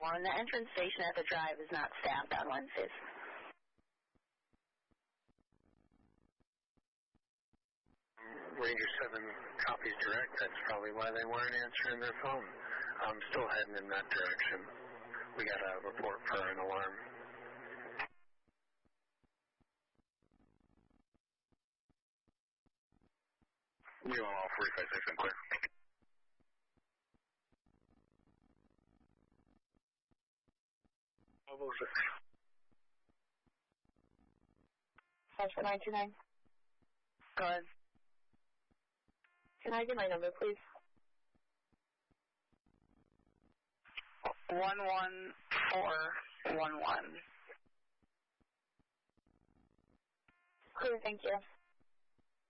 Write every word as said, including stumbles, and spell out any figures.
One, the entrance station at the drive is not staffed on Wednesdays. Ranger seven copies direct. That's probably why they weren't answering their phone. I'm still heading in that direction. We got a report for an alarm. We all all forty-five six and clear. Level six. five four nine two nine. Go ahead. Can I get my number, please? One one four one one. Clear, thank you.